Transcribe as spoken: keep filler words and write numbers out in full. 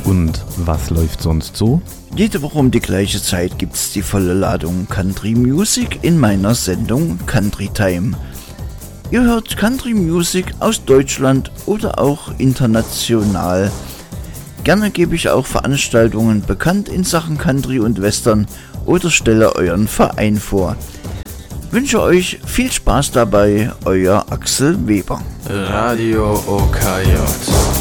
Und was läuft sonst so? Jede Woche um die gleiche Zeit gibt's die volle Ladung Country Music in meiner Sendung Country Time. Ihr hört Country Music aus Deutschland oder auch international. Gerne gebe ich auch Veranstaltungen bekannt in Sachen Country und Western oder stelle euren Verein vor. Wünsche euch viel Spaß dabei, euer Axel Weber. Radio O K J.